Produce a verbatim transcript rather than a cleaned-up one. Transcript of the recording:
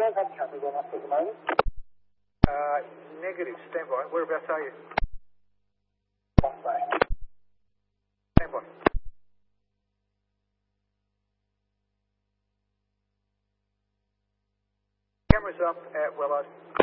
don't have cameras on us at the moment. Uh, negative, stand by. Whereabouts are you? Long way. Stand by. Cameras up at Wellows.